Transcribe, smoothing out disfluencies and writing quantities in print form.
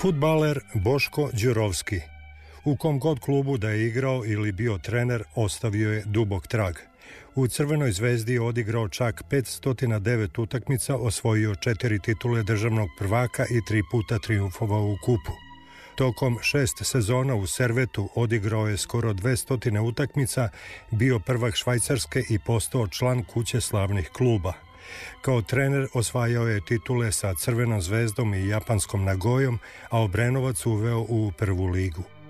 Fudbaler Boško Đurovski. U kom god klubu da je igrao ili bio trener, ostavio je dubok trag. U Crvenoj zvezdi je odigrao čak 509 utakmica, osvojio 4 titule državnog prvaka i 3 puta trijumfovao u kupu. Tokom 6 sezona u Servetu odigrao je skoro 200 utakmica, bio prvak Švajcarske i postao član kuće slavnih kluba. Kao trener osvajao je titule sa Crvenom zvezdom i japanskom Nagojom, a Obrenovac uveo u prvu ligu.